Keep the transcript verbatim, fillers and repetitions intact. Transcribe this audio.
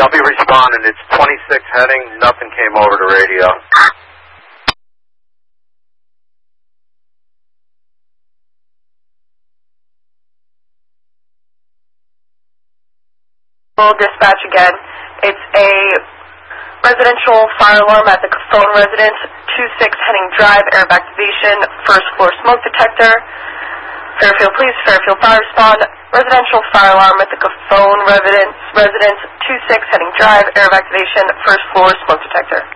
I'll be responding. It's twenty-six heading. Nothing came over to radio. Dispatch again. It's a residential fire alarm at the Cafone residence, two six Henning Drive, air activation, first floor smoke detector. Fairfield Police, Fairfield Fire Respond, residential fire alarm at the Cafone residence, residence, two six Henning Drive, air activation, first floor smoke detector.